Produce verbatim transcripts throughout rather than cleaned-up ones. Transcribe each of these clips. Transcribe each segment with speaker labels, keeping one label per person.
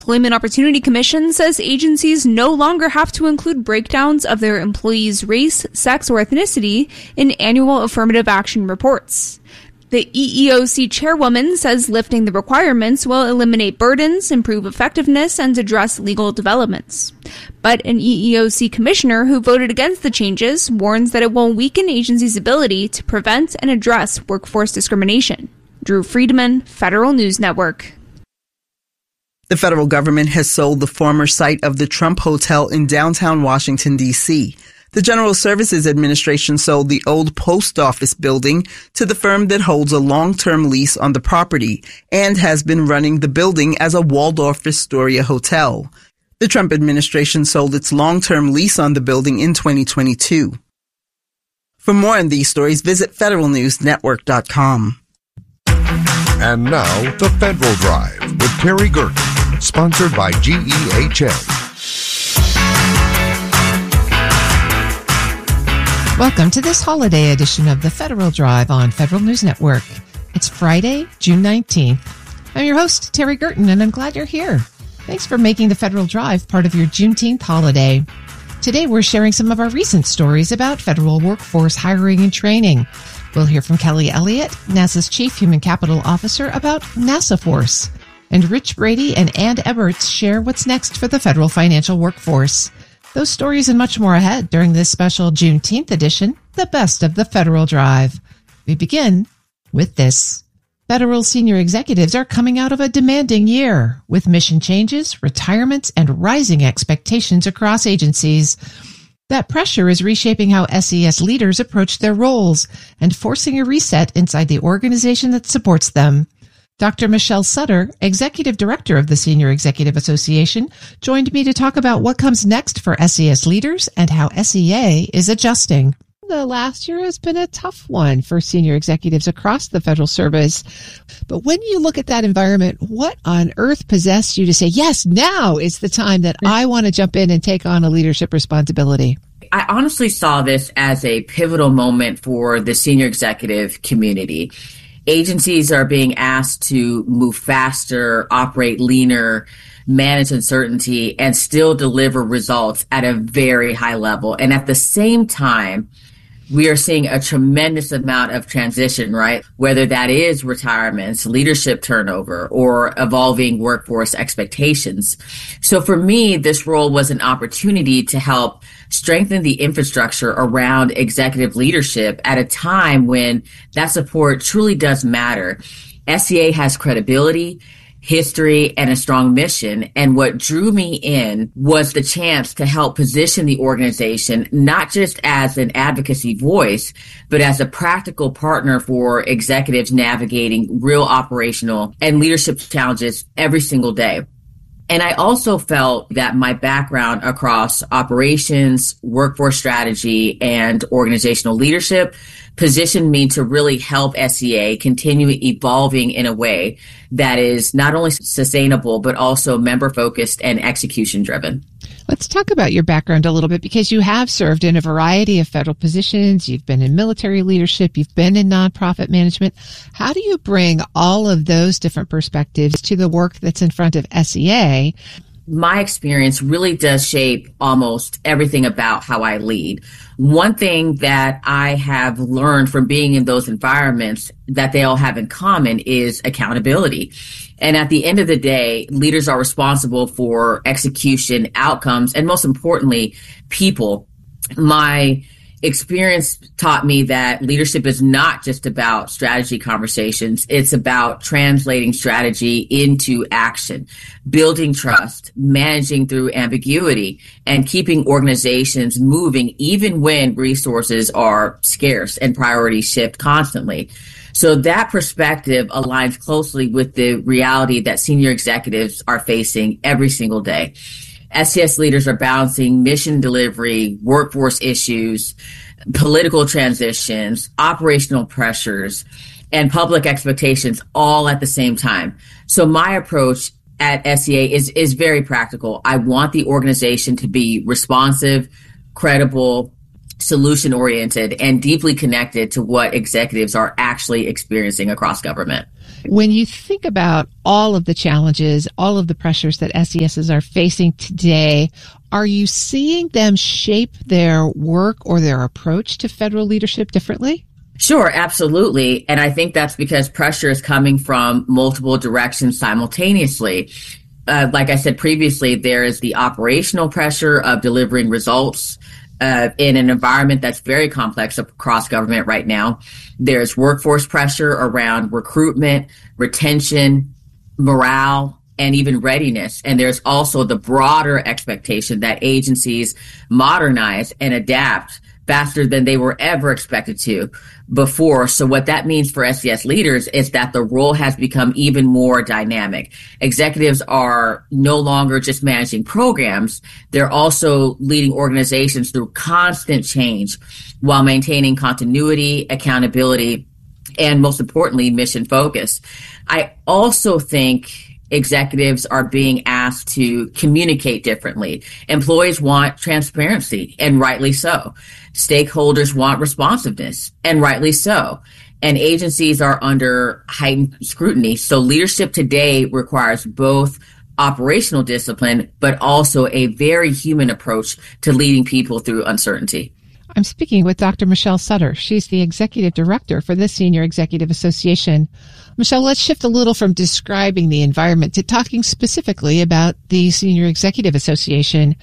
Speaker 1: Employment Opportunity Commission says agencies no longer have to include breakdowns of their employees' race, sex, or ethnicity in annual affirmative action reports. The E E O C chairwoman says lifting the requirements will eliminate burdens, improve effectiveness, and address legal developments. But an E E O C commissioner who voted against the changes warns that it will weaken agencies' ability to prevent and address workforce discrimination. Drew Friedman, Federal News Network.
Speaker 2: The federal government has sold the former site of the Trump Hotel in downtown Washington, D C The General Services Administration sold the old post office building to the firm that holds a long-term lease on the property and has been running the building as a Waldorf Astoria hotel. The Trump administration sold its long-term lease on the building in twenty twenty-two. For more on these stories, visit federal news network dot com.
Speaker 3: And now, The Federal Drive with Terry Gerken, sponsored by G E H N.
Speaker 4: Welcome to this holiday edition of The Federal Drive on Federal News Network. It's Friday, June nineteenth. I'm your host, Terry Gerken, and I'm glad you're here. Thanks for making The Federal Drive part of your Juneteenth holiday. Today, we're sharing some of our recent stories about federal workforce hiring and training. We'll hear from Kelly Elliott, NASA's Chief Human Capital Officer, about NASA Force. And Rich Brady and Ann Eberts share what's next for the federal financial workforce. Those stories and much more ahead during this special Juneteenth edition, the best of the Federal Drive. We begin with this. Federal senior executives are coming out of a demanding year with mission changes, retirements, and rising expectations across agencies. That pressure is reshaping how S E S leaders approach their roles and forcing a reset inside the organization that supports them. Doctor Michelle Sutter, Executive Director of the Senior Executive Association, joined me to talk about what comes next for S E S leaders and how S E A is adjusting. The last year has been a tough one for senior executives across the federal service. But when you look at that environment, what on earth possessed you to say, yes, now is the time that I want to jump in and take on a leadership responsibility?
Speaker 5: I honestly saw this as a pivotal moment for the senior executive community. Agencies are being asked to move faster, operate leaner, manage uncertainty, and still deliver results at a very high level. And at the same time, we are seeing a tremendous amount of transition, right? Whether that is retirements, leadership turnover, or evolving workforce expectations. So for me, this role was an opportunity to help strengthen the infrastructure around executive leadership at a time when that support truly does matter. S E A has credibility, history, and a strong mission. And what drew me in was the chance to help position the organization, not just as an advocacy voice, but as a practical partner for executives navigating real operational and leadership challenges every single day. And I also felt that my background across operations, workforce strategy, and organizational leadership positioned me to really help S E A continue evolving in a way that is not only sustainable, but also member-focused and execution-driven.
Speaker 4: Let's talk about your background a little bit, because you have served in a variety of federal positions. You've been in military leadership. You've been in nonprofit management. How do you bring all of those different perspectives to the work that's in front of S E A?
Speaker 5: My experience really does shape almost everything about how I lead. One thing that I have learned from being in those environments that they all have in common is accountability. And at the end of the day, leaders are responsible for execution, outcomes, and most importantly, people. My experience taught me that leadership is not just about strategy conversations. It's about translating strategy into action, building trust, managing through ambiguity, and keeping organizations moving even when resources are scarce and priorities shift constantly. So that perspective aligns closely with the reality that senior executives are facing every single day. S E S leaders are balancing mission delivery, workforce issues, political transitions, operational pressures, and public expectations all at the same time. So my approach at S E A is, is very practical. I want the organization to be responsive, credible, solution-oriented, and deeply connected to what executives are actually experiencing across government.
Speaker 4: When you think about all of the challenges, all of the pressures that S E Ss are facing today, are you seeing them shape their work or their approach to federal leadership differently?
Speaker 5: Sure, absolutely. And I think that's because pressure is coming from multiple directions simultaneously. Uh, like I said previously, there is the operational pressure of delivering results uh, in an environment that's very complex across government right now. There's workforce pressure around recruitment, retention, morale, and even readiness. And there's also the broader expectation that agencies modernize and adapt faster than they were ever expected to before. So what that means for S E S leaders is that the role has become even more dynamic. Executives are no longer just managing programs. They're also leading organizations through constant change while maintaining continuity, accountability, and most importantly, mission focus. I also think executives are being asked to communicate differently. Employees want transparency, and rightly so. Stakeholders want responsiveness, and rightly so. And agencies are under heightened scrutiny. So leadership today requires both operational discipline, but also a very human approach to leading people through uncertainty.
Speaker 4: I'm speaking with Doctor Michelle Sutter. She's the executive director for the Senior Executive Association. Michelle, let's shift a little from describing the environment to talking specifically about the Senior Executive Association.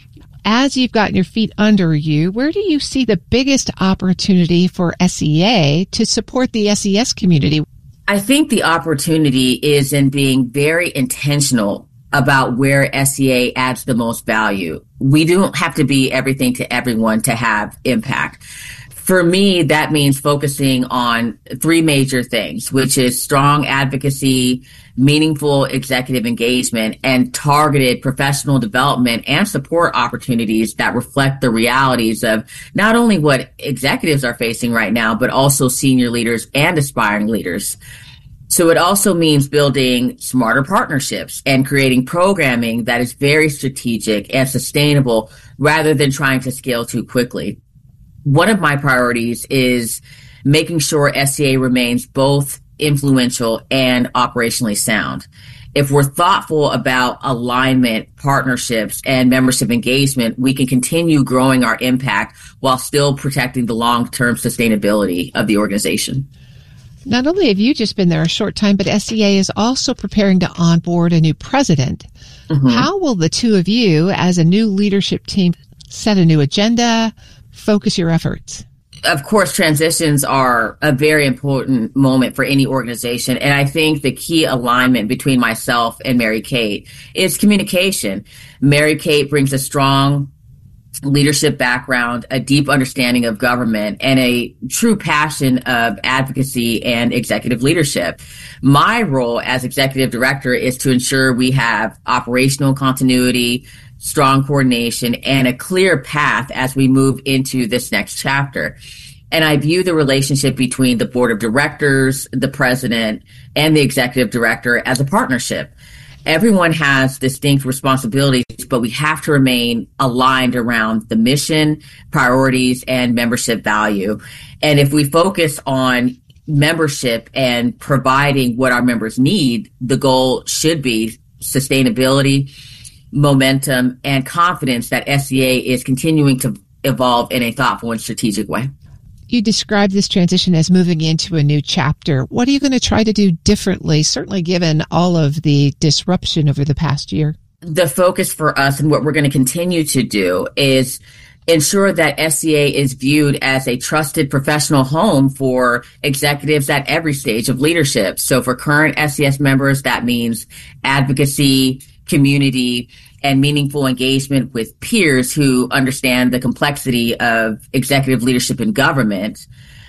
Speaker 4: As you've gotten your feet under you, where do you see the biggest opportunity for S E A to support the S E S community?
Speaker 5: I think the opportunity is in being very intentional about where S E A adds the most value. We don't have to be everything to everyone to have impact. For me, that means focusing on three major things, which is strong advocacy, meaningful executive engagement, and targeted professional development and support opportunities that reflect the realities of not only what executives are facing right now, but also senior leaders and aspiring leaders. So it also means building smarter partnerships and creating programming that is very strategic and sustainable rather than trying to scale too quickly. One of my priorities is making sure S E A remains both influential and operationally sound. If we're thoughtful about alignment, partnerships, and membership engagement, we can continue growing our impact while still protecting the long-term sustainability of the organization.
Speaker 4: Not only have you just been there a short time, but S E A is also preparing to onboard a new president. Mm-hmm. How will the two of you, as a new leadership team, set a new agenda, focus your efforts?
Speaker 5: Of course, transitions are a very important moment for any organization. And I think the key alignment between myself and Mary Kate is communication. Mary Kate brings a strong leadership background, a deep understanding of government, and a true passion of advocacy and executive leadership. My role as executive director is to ensure we have operational continuity, strong coordination, and a clear path as we move into this next chapter. And I view the relationship between the board of directors, the president, and the executive director as a partnership. Everyone has distinct responsibilities, but we have to remain aligned around the mission, priorities, and membership value. And if we focus on membership and providing what our members need, the goal should be sustainability, momentum, and confidence that S E A is continuing to evolve in a thoughtful and strategic way.
Speaker 4: You described this transition as moving into a new chapter. What are you going to try to do differently, certainly given all of the disruption over the past year?
Speaker 5: The focus for us and what we're going to continue to do is ensure that S E A is viewed as a trusted professional home for executives at every stage of leadership. So for current S E S members, that means advocacy, community, and meaningful engagement with peers who understand the complexity of executive leadership in government.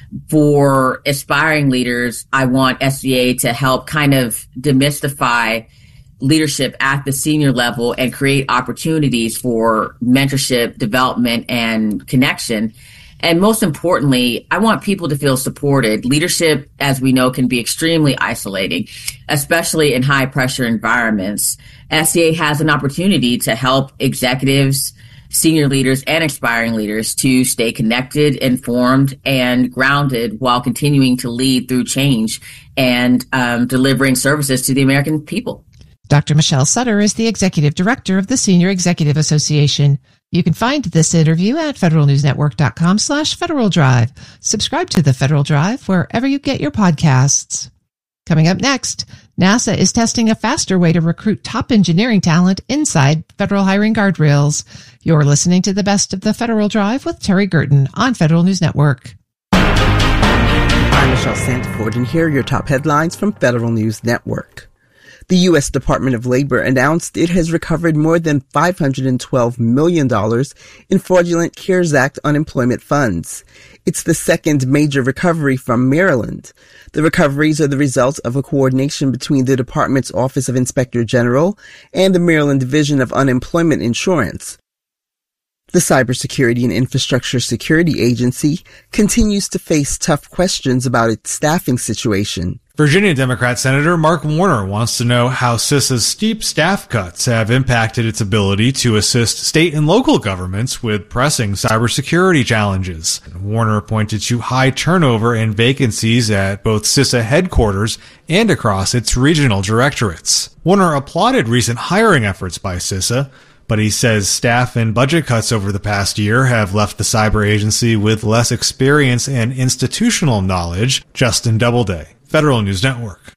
Speaker 5: For aspiring leaders, I want S E A to help kind of demystify leadership at the senior level and create opportunities for mentorship, development, and connection. And most importantly, I want people to feel supported. Leadership, as we know, can be extremely isolating, especially in high pressure environments. S E A has an opportunity to help executives senior leaders and aspiring leaders to stay connected, informed, and grounded while continuing to lead through change and um, delivering services to the American people.
Speaker 4: Doctor Michelle Sutter is the Executive Director of the Senior Executive Association. You can find this interview at federalnewsnetwork.com slash Federal Drive. Subscribe to the Federal Drive wherever you get your podcasts. Coming up next, NASA is testing a faster way to recruit top engineering talent inside federal hiring guardrails. You're listening to the best of the Federal Drive with Terry Gerton on Federal News Network.
Speaker 2: I'm Michelle Santaford, and here are your top headlines from Federal News Network. The U S Department of Labor announced it has recovered more than five hundred twelve million dollars in fraudulent CARES Act unemployment funds. It's the second major recovery from Maryland. The recoveries are the result of a coordination between the department's Office of Inspector General and the Maryland Division of Unemployment Insurance. The Cybersecurity and Infrastructure Security Agency continues to face tough questions about its staffing situation.
Speaker 6: Virginia Democrat Senator Mark Warner wants to know how CISA's steep staff cuts have impacted its ability to assist state and local governments with pressing cybersecurity challenges. Warner pointed to high turnover and vacancies at both CISA headquarters and across its regional directorates. Warner applauded recent hiring efforts by CISA, but he says staff and budget cuts over the past year have left the cyber agency with less experience and institutional knowledge. Justin Doubleday, Federal News Network.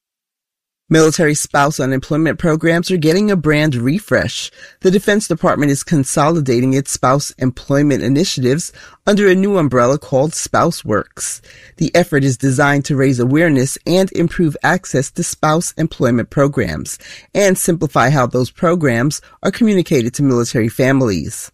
Speaker 2: Military spouse unemployment programs are getting a brand refresh. The Defense Department is consolidating its spouse employment initiatives under a new umbrella called SpouseWorks. The effort is designed to raise awareness and improve access to spouse employment programs and simplify how those programs are communicated to military families.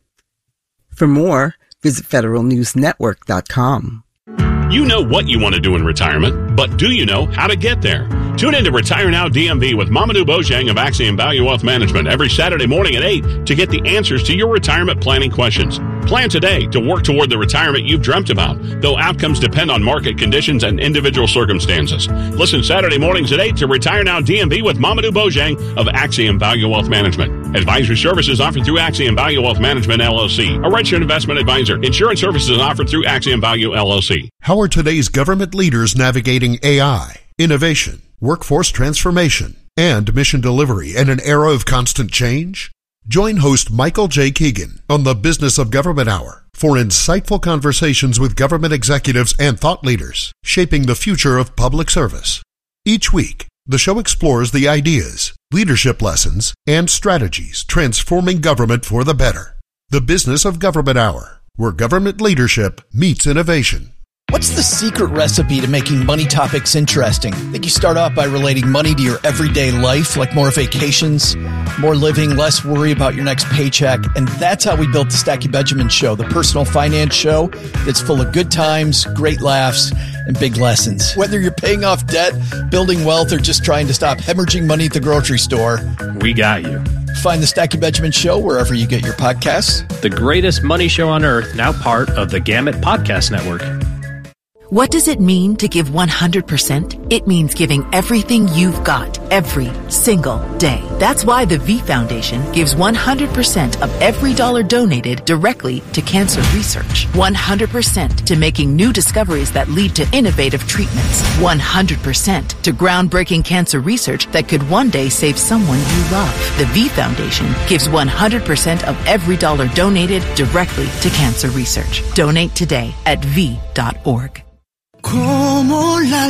Speaker 2: For more, visit federal news network dot com.
Speaker 7: You know what you want to do in retirement, but do you know how to get there? Tune in to Retire Now D M V with Mamadou Bojang of Axiom Value Wealth Management every Saturday morning at eight to get the answers to your retirement planning questions. Plan today to work toward the retirement you've dreamt about, though outcomes depend on market conditions and individual circumstances. Listen Saturday mornings at eight to Retire Now D M V with Mamadou Bojang of Axiom Value Wealth Management. Advisory services offered through Axiom Value Wealth Management, L L C, a registered investment advisor. Insurance services offered through Axiom Value, L L C.
Speaker 3: How are today's government leaders navigating A I, innovation, workforce transformation, and mission delivery in an era of constant change? Join host Michael J. Keegan on the Business of Government Hour for insightful conversations with government executives and thought leaders shaping the future of public service. Each week, the show explores the ideas, leadership lessons, and strategies transforming government for the better. The Business of Government Hour, where government leadership meets innovation.
Speaker 8: What's the secret recipe to making money topics interesting? I think you start off by relating money to your everyday life, like more vacations, more living, less worry about your next paycheck. And that's how we built the Stacey Benjamin Show, the personal finance show that's full of good times, great laughs, and big lessons. Whether you're paying off debt, building wealth, or just trying to stop hemorrhaging money at the grocery store,
Speaker 9: we got you.
Speaker 8: Find the Stacey Benjamin Show wherever you get your podcasts.
Speaker 9: The greatest money show on earth, now part of the Gamut Podcast Network.
Speaker 10: What does it mean to give one hundred percent? It means giving everything you've got every single day. That's why the V Foundation gives one hundred percent of every dollar donated directly to cancer research. one hundred percent to making new discoveries that lead to innovative treatments. one hundred percent to groundbreaking cancer research that could one day save someone you love. The V Foundation gives one hundred percent of every dollar donated directly to cancer research. Donate today at v dot org.
Speaker 11: Como la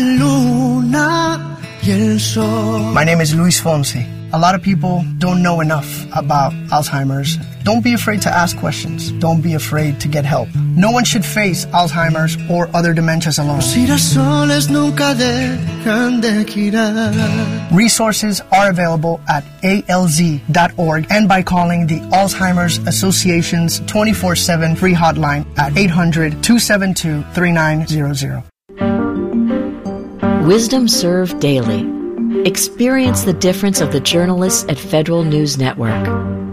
Speaker 11: luna y el sol. My name is Luis Fonsi. A lot of people don't know enough about Alzheimer's. Don't be afraid to ask questions. Don't be afraid to get help. No one should face Alzheimer's or other dementias alone. Los girasoles nunca dejan de girar. Resources are available at A L Z dot org and by calling the Alzheimer's Association's twenty-four seven free hotline at eight hundred, two seven two, three nine zero zero.
Speaker 12: Wisdom Served Daily. Experience the difference of the journalists at Federal News Network.